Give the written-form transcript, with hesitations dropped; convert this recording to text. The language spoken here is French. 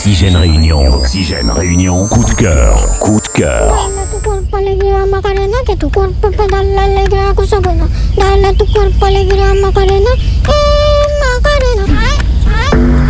Oxygène Réunion. Oxygène Réunion. Coup de cœur. Coup de cœur. Dale tu cuerpo alegría Macarena, que tu cuerpo para darle alegría a cosa buena. Dale tu cuerpo alegría Macarena,